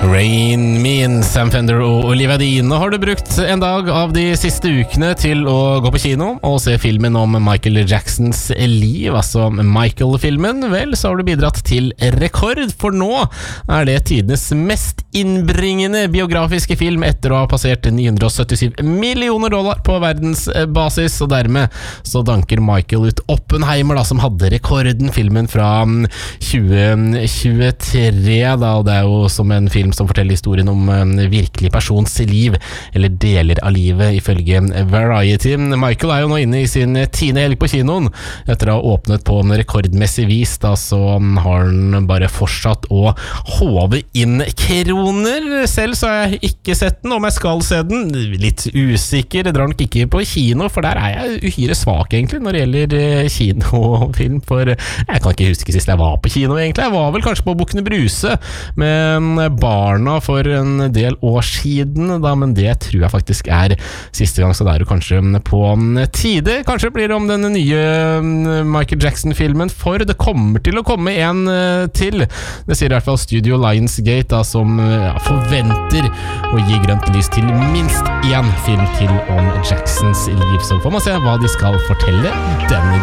Rain Mean, Sam Fender og Olivia Dean. Har du brukt en dag av de siste ukene til å gå på kino og se filmen om Michael Jacksons liv, altså Michael-filmen, vel, så har du bidratt til rekord, for nå er det tidenes mest innbringende biografiske film etter å ha passert $977 millioner på verdensbasis, og dermed så danker Michael ut Oppenheimer, da, som hadde rekorden, filmen fra 2023, da, og det er jo som en film som forteller historien om en virkelig persons liv, eller deler av livet, ifølge Variety. Michael er jo nå inne i sin 10. helg på kinoen. Etter å ha åpnet på en rekordmessig vis, da, så har han bare fortsatt å håve inn kroner. Selv så har jeg ikke sett den, om jeg skal se den. Litt usikker, jeg drar nok ikke på kino, for der er jeg uhyre svak egentlig når det gjelder kinofilm, for jeg kan ikke huske sist jeg var på kino egentlig. Jeg var vel kanskje på Bukkene Bruse med barna for en del år siden, da, men det tror jeg faktisk er siste gang, så det er jo kanskje på tide. Kanskje blir det om den nye Michael Jackson-filmen, for det kommer til å komme en til. Det sier i hvert fall Studio Lionsgate, da, som forventer å gi grønt lys til minst én film til om Jacksons liv. Så får man se hva de skal fortelle denne